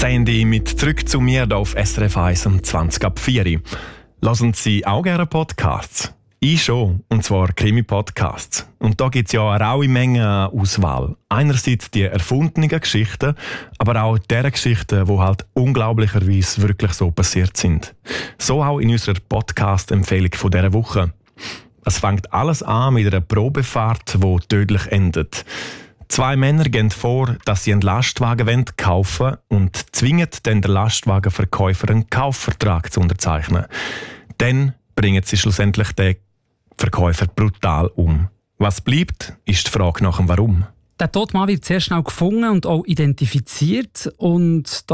Sandy mit «Zurück zu mir» hier auf SRF 1 um 20 ab 4 Uhr. Hören Sie auch gerne Podcasts? Ich schon, und zwar Krimi-Podcasts. Und da gibt es ja eine raue Menge an Auswahl. Einerseits die erfundenen Geschichten, aber auch deren Geschichten, die halt unglaublicherweise wirklich so passiert sind. So auch in unserer Podcast-Empfehlung von dieser Woche. Es fängt alles an mit einer Probefahrt, die tödlich endet. 2 Männer gehen vor, dass sie einen Lastwagen kaufen wollen und zwingen dann den Lastwagenverkäufer einen Kaufvertrag zu unterzeichnen. Dann bringen sie schlussendlich den Verkäufer brutal um. Was bleibt, ist die Frage nach dem Warum. Der tote Mann wird sehr schnell gefunden und auch identifiziert. Und